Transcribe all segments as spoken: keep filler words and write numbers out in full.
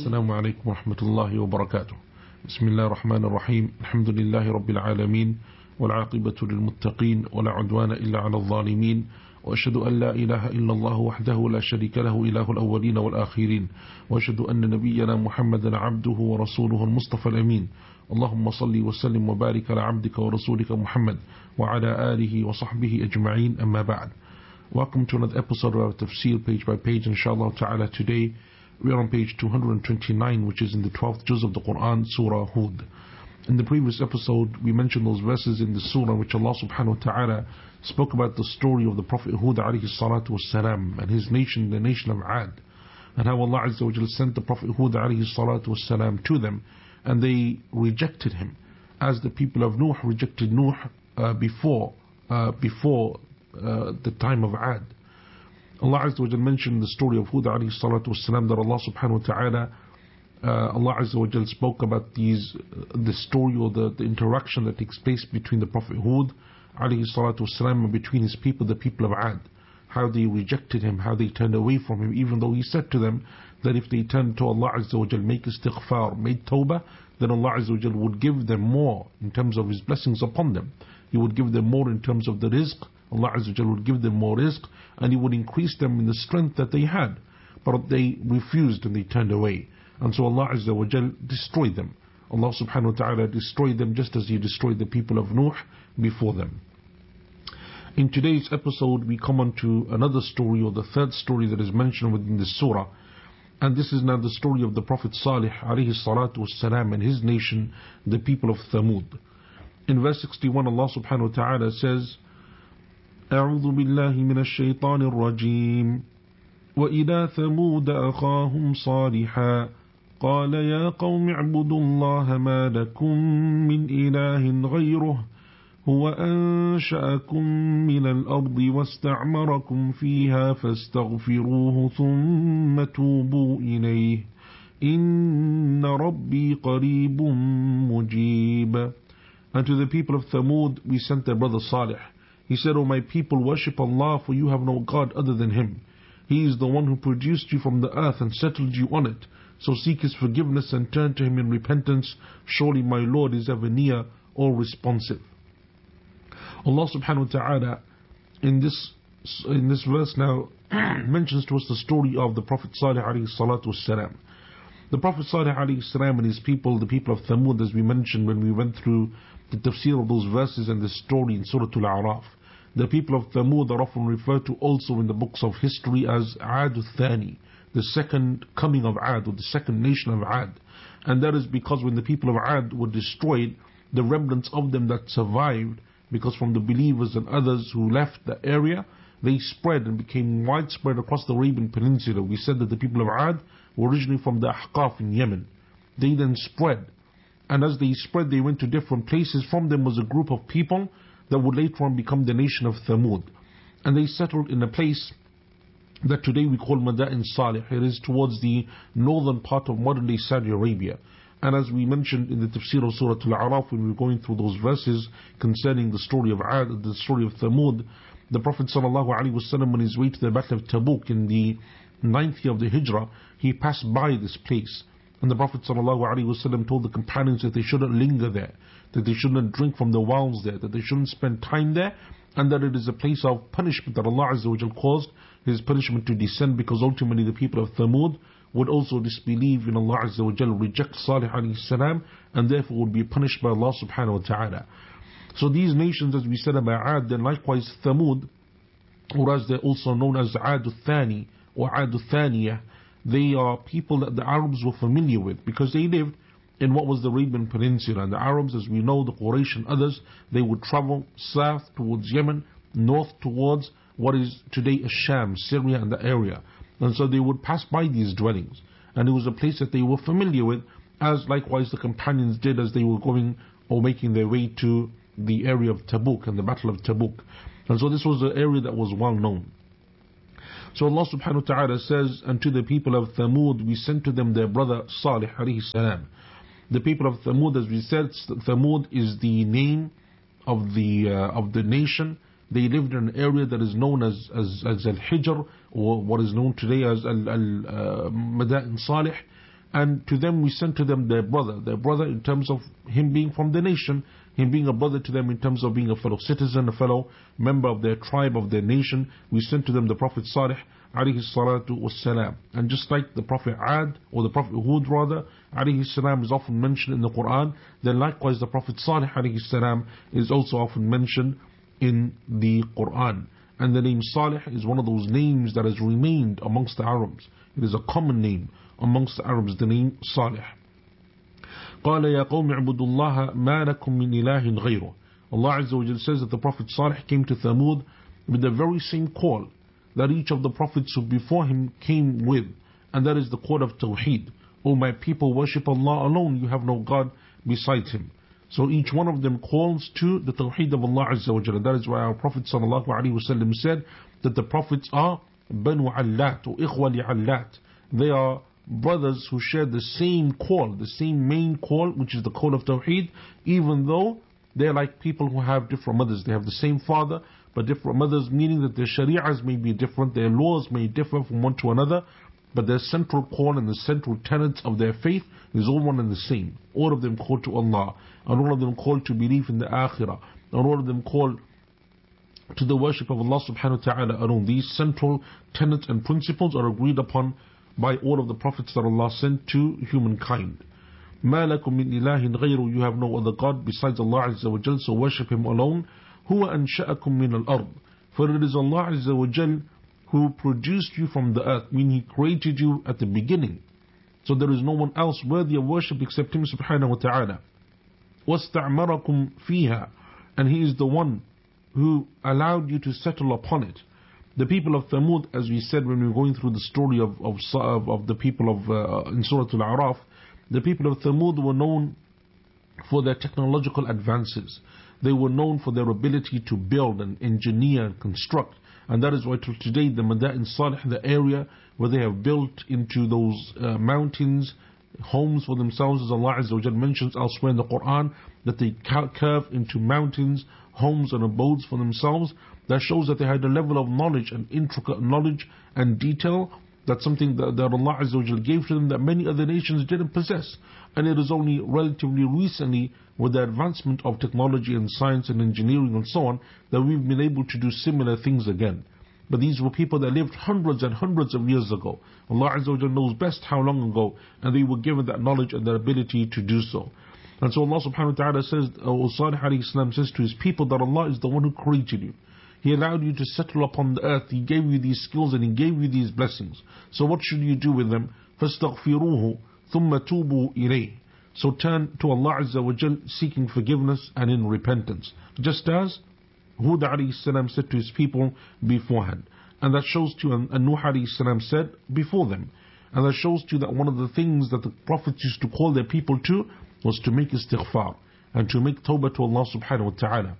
السلام عليكم ورحمة الله وبركاته. بسم الله الرحمن الرحيم. الحمد لله رب العالمين، والعاقبة للمتقين، ولا عدوان إلا على الظالمين، وأشهد أن لا إله إلا الله وحده لا شريك له إله الأولين والآخرين، وأشهد أن نبينا محمدا عبده ورسوله المصطفى الأمين. اللهم صل وسلم وبارك على عبدك ورسولك محمد وعلى آله وصحبه أجمعين. أما بعد. Welcome to another episode of our Tafsir page by page, inshallah ta'ala. Today we are on page two hundred twenty-nine, which is in the twelfth juz of the Quran, Surah Hud. In the previous episode we mentioned those verses in the surah which Allah subhanahu wa ta'ala spoke about the story of the Prophet Hud alayhi salatu wassalam and his nation, the nation of Ad, and how Allah Azza wa Jal sent the Prophet Hud alayhi salatu wassalam to them, and they rejected him as the people of Nuh rejected Nuh uh, before uh, before uh, the time of Ad. Allah Azza wa Jal mentioned the story of Hud alayhi salatu wassalam that Allah subhanahu wa ta'ala uh, Allah Azza wa Jal spoke about these uh, the story or the, the interaction that takes place between the Prophet Hud alayhi salatu wassalam and between his people, the people of Ad, how they rejected him, how they turned away from him, even though he said to them that if they turned to Allah Azza wa Jal, make istighfar, made tawbah, then Allah Azza wa Jal would give them more in terms of His blessings upon them. He would give them more in terms of the rizq. Allah Azza wa Jal would give them more rizq, and He would increase them in the strength that they had. But they refused and they turned away. And so Allah Azza wa Jal destroyed them. Allah subhanahu wa ta'ala destroyed them just as He destroyed the people of Nuh before them. In today's episode we come on to another story, or the third story that is mentioned within this surah. And this is now the story of the Prophet Salih alayhi salatu wassalam and his nation, the people of Thamud. In verse sixty-one Allah subhanahu wa ta'ala says, أعوذ بالله من الشيطان الرجيم وإلى ثمود أخاهم صالحا قال يا قوم اعبدوا الله ما لكم من إله غيره هو أنشأكم من الأرض واستعمركم فيها فاستغفروه ثم توبوا إليه إن ربي قريب مجيب. And to the people of Thamud we sent their brother Salih. He said, O my people, worship Allah, for you have no God other than Him. He is the one who produced you from the earth and settled you on it. So seek His forgiveness and turn to Him in repentance. Surely my Lord is ever near, all responsive. Allah subhanahu wa ta'ala in this in this verse now mentions to us the story of the Prophet Salih alayhi salatu wassalam. The Prophet Salih alayhi salam and his people, the people of Thamud, as we mentioned when we went through the tafsir of those verses and the story in Surah Al-A'raf. The people of Thamud are often referred to also in the books of history as Ad al-Thani, the second coming of Ad, or the second nation of Ad. And that is because when the people of Ad were destroyed, the remnants of them that survived, because from the believers and others who left the area, they spread and became widespread across the Arabian Peninsula. We said that the people of Ad were originally from the Ahqaf in Yemen. They then spread, and as they spread they went to different places. From them was a group of people that would later on become the nation of Thamud, and they settled in a place that today we call Madain Salih. It is towards the northern part of modern day Saudi Arabia. And as we mentioned in the tafsir of Surah Al-A'raf, when we were going through those verses concerning the story of Ad, the story of Thamud, the Prophet sallallahu alaihi wasallam, on his way to the battle of Tabuk in the ninth year of the Hijrah, he passed by this place. And the Prophet sallallahu alaihi wasallam told the companions that they shouldn't linger there, that they shouldn't drink from the wells there, that they shouldn't spend time there, and that it is a place of punishment, that Allah Azza wa Jal caused His punishment to descend, because ultimately the people of Thamud would also disbelieve in Allah Azza wa Jal, reject Salih alayhi salam, and therefore would be punished by Allah subhanahu wa ta'ala. So these nations, as we said about Ad, then likewise Thamud, or as they're also known as Ad al-Thani or Ad al-Thaniya, they are people that the Arabs were familiar with, because they lived in what was the Arabian Peninsula. And the Arabs, as we know, the Quraysh and others, they would travel south towards Yemen, north towards what is today Sham, Syria and the area. And so they would pass by these dwellings, and it was a place that they were familiar with, as likewise the companions did as they were going or making their way to the area of Tabuk and the battle of Tabuk. And so this was an area that was well known. So Allah subhanahu wa ta'ala says, and to the people of Thamud we sent to them their brother Salih alayhi salam. The people of Thamud, as we said, Thamud is the name of the uh, of the nation. They lived in an area that is known as as, as Al-Hijr, or what is known today as Al-Madain Salih. And to them we sent to them their brother, their brother in terms of him being from the nation, him being a brother to them in terms of being a fellow citizen, a fellow member of their tribe, of their nation. We sent to them the Prophet Salih alayhi salatu wassalam. And just like the Prophet Ad, or the Prophet Hud rather, alayhi salam is often mentioned in the Quran, then likewise the Prophet Salih alayhi salam is also often mentioned in the Quran. And the name Salih is one of those names that has remained amongst the Arabs. It is a common name amongst the Arabs, the name Salih. قال يا قوم اعبدوا الله ما لكم من إله غيره. Allah Azza wa Jal says that the Prophet Salih came to Thamud with the very same call that each of the prophets who before him came with, and that is the call of Tawheed. O my people, worship Allah alone, you have no God besides him. So each one of them calls to the Tawheed of Allah Azza wa Jal. That is why our Prophet Sallallahu Alaihi Wasallam said that the prophets are Banu Allat or Ikhwa li Allat. They are brothers who share the same call, the same main call, which is the call of Tawheed, even though they're like people who have different mothers. They have the same father, but different mothers, meaning that their shari'ahs may be different, their laws may differ from one to another, but their central call and the central tenets of their faith is all one and the same. All of them call to Allah, and all of them call to belief in the Akhirah, and all of them call to the worship of Allah subhanahu wa ta'ala alone. These central tenets and principles are agreed upon by all of the prophets that Allah sent to humankind. مَا لَكُم مِّنْ إِلَهٍ غَيْرُ. You have no other God besides Allah Azza wa Jal, so worship Him alone. هُوَ أَنْشَأَكُم مِّنَ الْأَرْضِ. For it is Allah Azza wa Jal who produced you from the earth, meaning He created you at the beginning. So there is no one else worthy of worship except Him subhanahu wa ta'ala. وَاسْتَعْمَرَكُمْ فِيهَا. And He is the one who allowed you to settle upon it. The people of Thamud, as we said when we were going through the story of of, of, of the people of uh, in Surah Al-A'raf, the people of Thamud were known for their technological advances. They were known for their ability to build and engineer and construct. And that is why till today the Mada'in Salih, the area where they have built into those uh, mountains, homes for themselves, as Allah Azza wa Jal mentions elsewhere in the Quran, that they curve into mountains, homes and abodes for themselves. That shows that they had a level of knowledge and intricate knowledge and detail. That's something that, that Allah Azza wa Jal gave to them that many other nations didn't possess. And it is only relatively recently, with the advancement of technology and science and engineering and so on, that we've been able to do similar things again. But these were people that lived hundreds and hundreds of years ago. Allah Azza wa Jal knows best how long ago, and they were given that knowledge and that ability to do so. And so Allah subhanahu wa ta'ala says, or Salih alayhi salam says to his people that Allah is the one who created you. He allowed you to settle upon the earth. He gave you these skills and He gave you these blessings. So what should you do with them? فَاسْتَغْفِرُوهُ ثُمَّ تُوبُوا إِلَيْهِ. So turn to Allah Azza wa Jal seeking forgiveness and in repentance. Just as Hud alayhi salam said to his people beforehand. And that shows to you, and Nuh alayhi salam said before them. And that shows to you that one of the things that the prophets used to call their people to was to make istighfar and to make tawbah to Allah subhanahu wa ta'ala.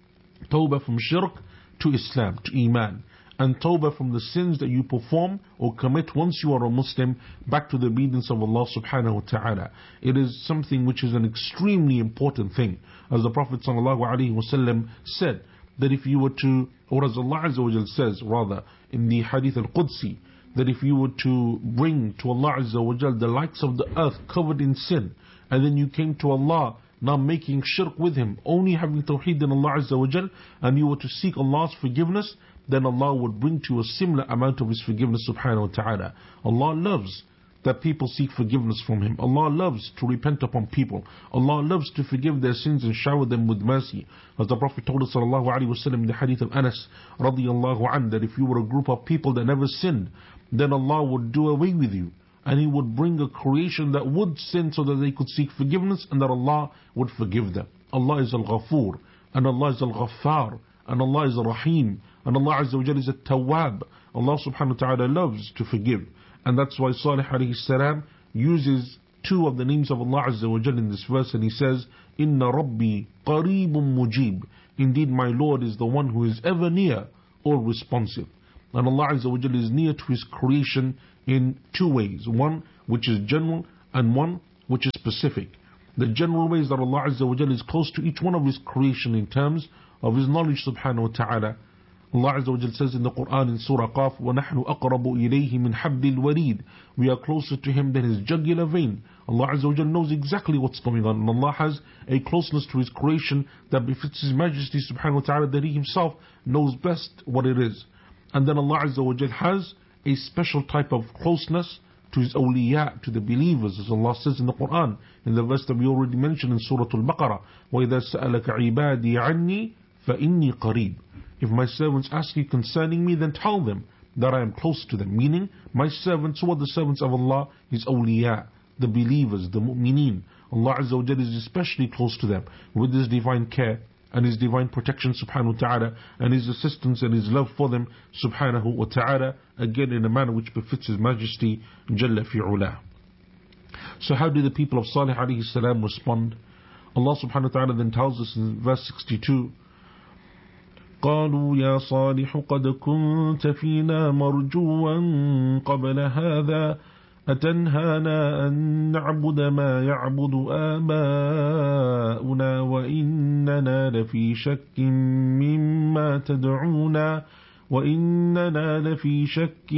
Tawbah from shirk to Islam, to Iman, and tawbah from the sins that you perform or commit once you are a Muslim back to the obedience of Allah subhanahu wa ta'ala. It is something which is an extremely important thing. As the Prophet sallallahu alaihi wasallam said, that if you were to, or as Allah Azza wa Jal says rather in the Hadith al-Qudsi, that if you were to bring to Allah Azza wa Jal the likes of the earth covered in sin, and then you came to Allah not making shirk with Him, only having tawheed in Allah Azza wa Jal, and you were to seek Allah's forgiveness, then Allah would bring to you a similar amount of His forgiveness subhanahu wa ta'ala. Allah loves that people seek forgiveness from Him. Allah loves to repent upon people. Allah loves to forgive their sins and shower them with mercy. As the Prophet told us sallallahu alaihi wasallam in the hadith of Anas radiyallahu anhu, that if you were a group of people that never sinned, then Allah would do away with you. And He would bring a creation that would sin so that they could seek forgiveness and that Allah would forgive them. Allah is Al-Ghafoor, and Allah is Al-Ghaffar, and Allah is Al-Rahim, and Allah Azza wa Jalla is Al-Tawwab. Allah subhanahu wa ta'ala loves to forgive. And that's why Salih alayhi salam uses two of the names of Allah Azza wa Jalla in this verse, and he says, Inna Rabbi qareebun mujib. Indeed my Lord is the one who is ever near or responsive. And Allah Azza wa Jalla is near to His creation in two ways. One which is general and one which is specific. The general way is that Allah Azza wa Jalla is close to each one of His creation in terms of His knowledge subhanahu wa ta'ala. Allah Azza wa Jal says in the Quran in Surah Qaf, وَنَحْنُ أَقْرَبُ إِلَيْهِ مِنْ حَبِّ الْوَرِيدِ. We are closer to him than his jugular vein. Allah Azza wa Jal knows exactly what's going on, and Allah has a closeness to his creation that befits his majesty subhanahu wa ta'ala, that he himself knows best what it is. And then Allah Azza wa Jal has a special type of closeness to his awliya, to the believers, as Allah says in the Quran, in the verse that we already mentioned in Surah Al-Baqarah, وَإِذَا سَأَلَكَ عِبَادِي عَنِّي فَإِنِّي قَرِيبٌ. If my servants ask you concerning me, then tell them that I am close to them. Meaning, my servants, who are the servants of Allah, His awliya, the believers, the mu'mineen. Allah Azza wa Jalla is especially close to them with His divine care and His divine protection subhanahu wa ta'ala, and His assistance and His love for them subhanahu wa ta'ala, again in a manner which befits His majesty Jalla fi'ula. So how do the people of Salih alayhi salam respond? Allah subhanahu wa ta'ala then tells us in verse sixty-two, قالوا يا صالح قد كنت فينا مرجوا قبل هذا أتنهانا أن نعبد ما يعبد آباؤنا وإننا لفي شك مما تدعونا وإننا لفي شك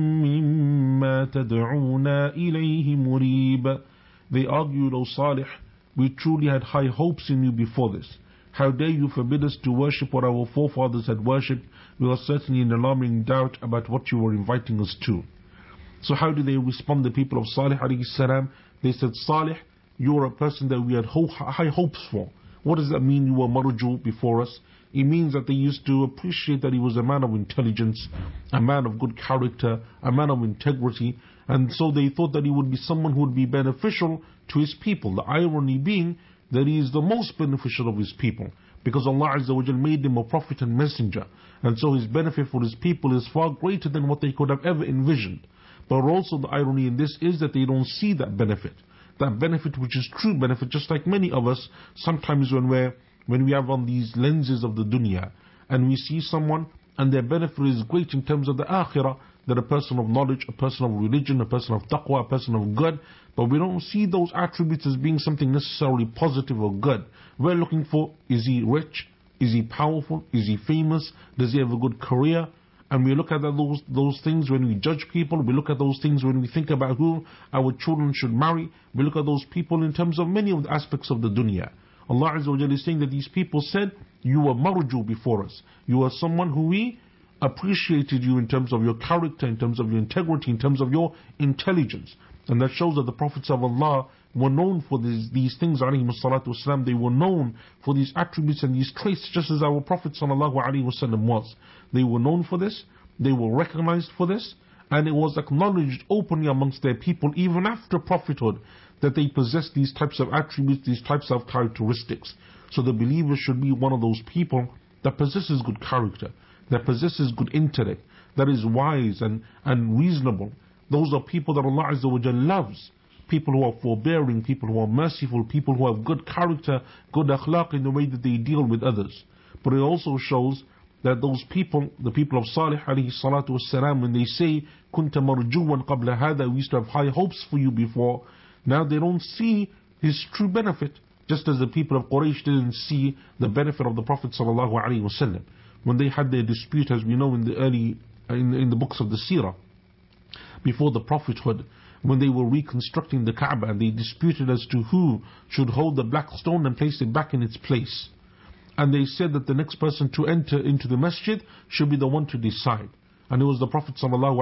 مما تدعونا إليه مريب. They argued, O Salih, we truly had high hopes in you before this. How dare you forbid us to worship what our forefathers had worshipped? We are certainly in alarming doubt about what you were inviting us to. So how do they respond, the people of Salih alayhi salam? They said, Salih, you are a person that we had ho- high hopes for. What does that mean, you were marju before us? It means that they used to appreciate that he was a man of intelligence, a man of good character, a man of integrity, and so they thought that he would be someone who would be beneficial to his people. The irony being that he is the most beneficial of his people, because Allah Azza wa Jal made him a prophet and messenger, and so his benefit for his people is far greater than what they could have ever envisioned. But also the irony in this is that they don't see that benefit, that benefit which is true benefit, just like many of us, sometimes when we're when we have on these lenses of the dunya, and we see someone and their benefit is great in terms of the akhirah, that a person of knowledge, a person of religion, a person of taqwa, a person of good, but we don't see those attributes as being something necessarily positive or good. We're looking for, is he rich? Is he powerful? Is he famous? Does he have a good career? And we look at those those things when we judge people. We look at those things when we think about who our children should marry. We look at those people in terms of many of the aspects of the dunya. Allah Azza wa Jalla is saying that these people said, you were marju before us. You are someone who we appreciated you in terms of your character, in terms of your integrity, in terms of your intelligence. And that shows that the prophets of Allah were known for these, these things, alayhi salatu wasalam. They were known for these attributes and these traits, just as our Prophet sallallahu alayhi wasallam was. They were known for this, they were recognized for this, and it was acknowledged openly amongst their people, even after prophethood, that they possessed these types of attributes, these types of characteristics. So the believer should be one of those people that possesses good character, that possesses good intellect, that is wise and, and reasonable. Those are people that Allah Azza wa Jalla loves. People who are forbearing, people who are merciful, people who have good character, good akhlaq in the way that they deal with others. But it also shows that those people, the people of Salih alayhi salatu wassalam, when they say, Kunta marjuwan qabla hada, we used to have high hopes for you before, now they don't see his true benefit, just as the people of Quraysh didn't see the benefit of the Prophet sallallahu alayhi wasallam. When they had their dispute, as we know in the early, in, in the books of the seerah, before the prophethood, when they were reconstructing the Kaaba, and they disputed as to who should hold the black stone and place it back in its place. And they said that the next person to enter into the masjid should be the one to decide. And it was the Prophet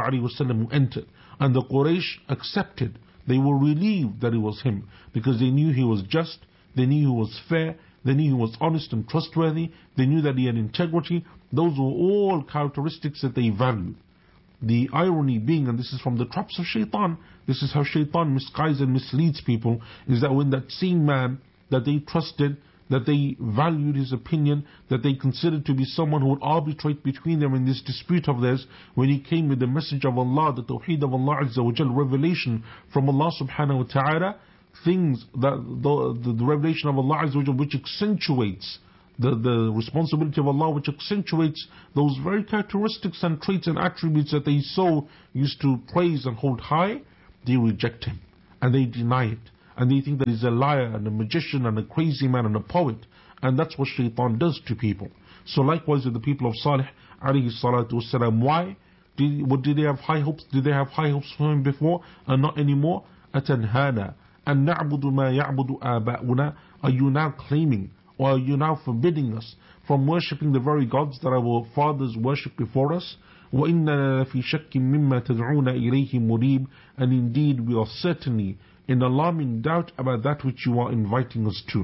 ﷺ who entered. And the Quraysh accepted. They were relieved that it was him, because they knew he was just, they knew he was fair, they knew he was honest and trustworthy, they knew that he had integrity. Those were all characteristics that they valued. The irony being, and this is from the traps of shaitan, this is how shaitan misguides and misleads people, is that when that same man that they trusted, that they valued his opinion, that they considered to be someone who would arbitrate between them in this dispute of theirs, when he came with the message of Allah, the tawheed of Allah Azza wa Jal, revelation from Allah subhanahu wa ta'ala, things that the, the, the revelation of Allah Azza wa Jal which accentuates the, the responsibility of Allah, which accentuates those very characteristics and traits and attributes that they so used to praise and hold high, they reject him and they deny it. And they think that he's a liar and a magician and a crazy man and a poet. And that's what shaitan does to people. So likewise with the people of Salih alayhi salatu wasalam. Why? Did, what, did they have high hopes? Did they have high hopes for him before and not anymore? أَتَنْهَانَا أَن نَعْبُدُ مَا يَعْبُدُ آبَاؤُنَا. Are you now claiming, or are you now forbidding us from worshipping the very gods that our fathers worshipped before us? وَإِنَّنَا لَفِي شَكٍّ مِّمَّا تَدْعُونَ إِلَيْهِ مُرِيبٍ. And indeed we are certainly in alarming doubt about that which you are inviting us to.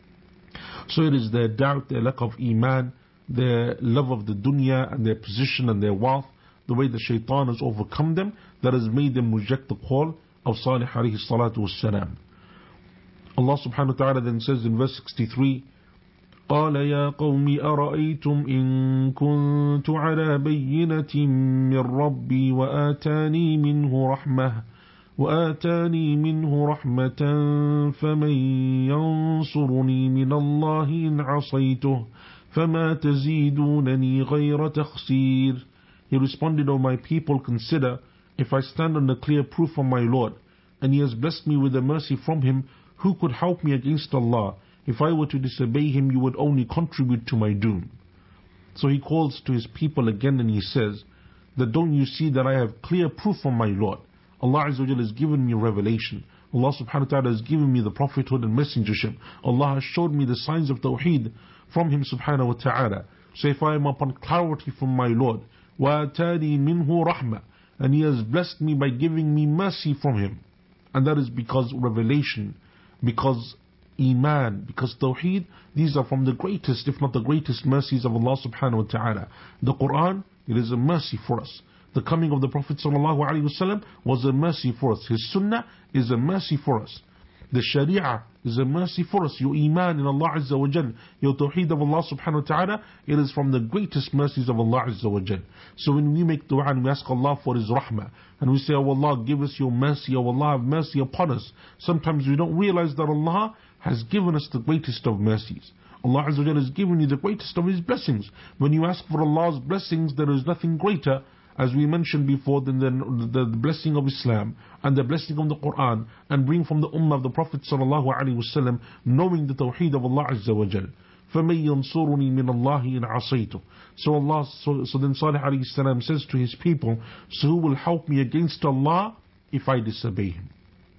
So it is their doubt, their lack of iman, their love of the dunya and their position and their wealth, the way the shaitan has overcome them, that has made them reject the call of Salih alayhi salatu wassalam. Allah subhanahu wa ta'ala then says in verse sixty-three, قال يا قوم أرأيتم إن كنت على بينة من ربي وآتاني منه رحمة وآتاني منه رحمة فمن ينصرني من الله إن عصيته فما تزيدونني غير تخسير. He responded, O my people, consider, if I stand on the clear proof from my Lord, and He has blessed me with a mercy from Him, who could help me against Allah? If I were to disobey Him, you would only contribute to my doom. So he calls to his people again and he says, that don't you see that I have clear proof from my Lord? Allah Azza wa Jalla has given me revelation. Allah subhanahu wa ta'ala has given me the prophethood and messengership. Allah has showed me the signs of Tawheed from Him subhanahu wa ta'ala. So if I am upon clarity from my Lord, وَآتَانِي مِنْهُ رَحْمَةً, and He has blessed me by giving me mercy from Him. And that is because revelation, because Iman, because Tawheed, these are from the greatest, if not the greatest mercies of Allah subhanahu wa ta'ala. The Quran, it is a mercy for us. The coming of the Prophet sallallahu alaihi wasallam was a mercy for us. His Sunnah is a mercy for us. The Sharia is a mercy for us. Your Iman in Allah Azza wa Jal, your Tawheed of Allah subhanahu wa ta'ala, it is from the greatest mercies of Allah Azza wa Jal. So when we make dua and we ask Allah for His rahmah, and we say, Oh Allah, give us your mercy, Oh Allah, have mercy upon us, sometimes we don't realize that Allah has given us the greatest of mercies. Allah Azza wa Jal has given you the greatest of His blessings. When you ask for Allah's blessings, there is nothing greater, as we mentioned before, than the, the, the blessing of Islam and the blessing of the Quran, and bring from the Ummah of the Prophet sallallahu alaihi wasallam, knowing the Tawheed of Allah Azza wa Jal. فَمَن يَنصُرُنِي مِنَ اللَّهِ إِنْ عَصَيْتُ. So Allah, so, so then Salih alayhi salam says to his people, so who will help me against Allah if I disobey Him?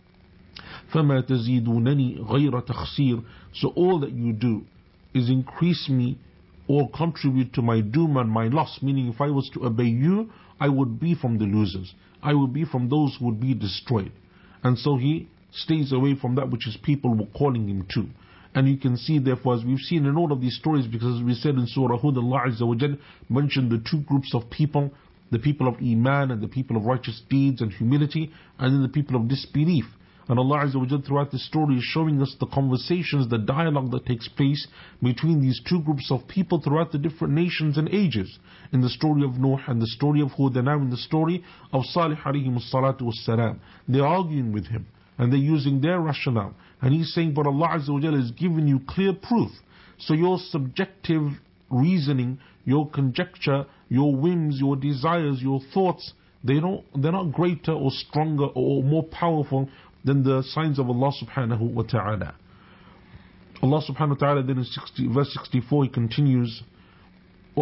فَمَا تَزِيدُونَنِي غَيْرَ تَخْسِيرٍ. So all that you do is increase me or contribute to my doom and my loss. Meaning, if I was to obey you, I would be from the losers. I would be from those who would be destroyed. And so he stays away from that which his people were calling him to. And you can see, therefore, as we've seen in all of these stories, because as we said in Surah Hud, Allah Azza wa Jal mentioned the two groups of people, the people of Iman and the people of righteous deeds and humility, and then the people of disbelief. And Allah Azza wa Jal throughout the story is showing us the conversations, the dialogue that takes place between these two groups of people throughout the different nations and ages. In the story of Nuh and the story of Hud, and now in the story of Salih alayhi salatu wassalam. They're arguing with him and they're using their rationale. And he's saying, but Allah Azza wa Jal has given you clear proof. So your subjective reasoning, your conjecture, your whims, your desires, your thoughts, they don't, they're not greater or stronger or more powerful than the signs of Allah subhanahu wa ta'ala. Allah subhanahu wa ta'ala then in sixty, verse sixty-four, He continues,